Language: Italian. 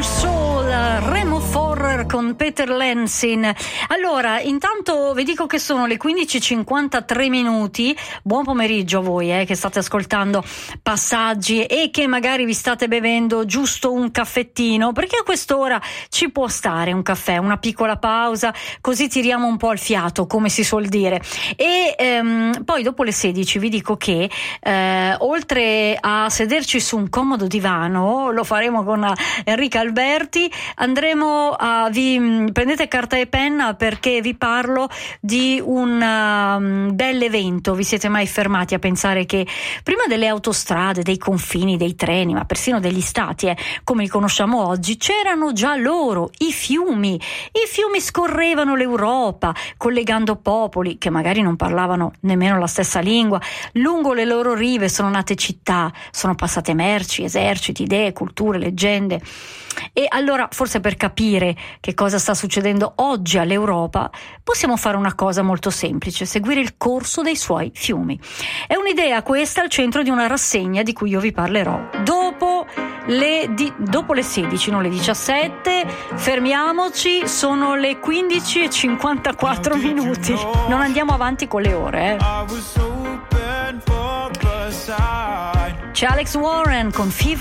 Soul, Remo Forrer con Peter Lansin. Allora, intanto vi dico che sono le 15:53 minuti. Buon pomeriggio a voi che state ascoltando Passaggi e che magari vi state bevendo giusto un caffettino, perché a quest'ora ci può stare un caffè, una piccola pausa, così tiriamo un po' il fiato, come si suol dire. E poi dopo le 16 vi dico che oltre a sederci su un comodo divano, lo faremo con Enrica Alberti, andremo a prendete carta e penna perché vi parlo di un bell'evento. Vi siete mai fermati a pensare che prima delle autostrade, dei confini, dei treni, ma persino degli stati come li conosciamo oggi, c'erano già loro i fiumi scorrevano l'Europa collegando popoli che magari non parlavano nemmeno la stessa lingua. Lungo le loro rive sono nate città, sono passate merci, eserciti, idee, culture, leggende. E allora, forse per capire che cosa sta succedendo oggi all'Europa, possiamo fare una cosa molto semplice: seguire il corso dei suoi fiumi. È un'idea questa al centro di una rassegna di cui io vi parlerò dopo le 16, non le 17. Fermiamoci, sono le 15:54 minuti. Non andiamo avanti con le ore. C'è Alex Warren con Fever.